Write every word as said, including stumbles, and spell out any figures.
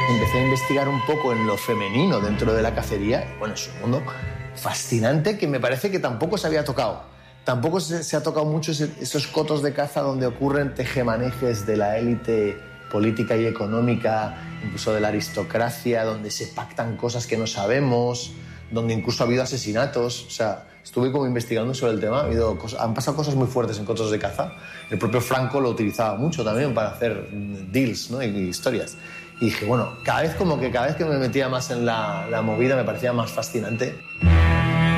Empecé a investigar un poco en lo femenino dentro de la cacería. Bueno, es un mundo fascinante que me parece que tampoco se había tocado. Tampoco se, se ha tocado mucho ese, esos cotos de caza donde ocurren tejemanejes de la élite política y económica, incluso de la aristocracia, donde se pactan cosas que no sabemos, donde incluso ha habido asesinatos. O sea, estuve como investigando sobre el tema. Ha habido cosas, han pasado cosas muy fuertes en cotos de caza. El propio Franco lo utilizaba mucho también para hacer deals, ¿no? y, y historias. Y dije, bueno, cada vez como que cada vez que me metía más en la, la movida me parecía más fascinante.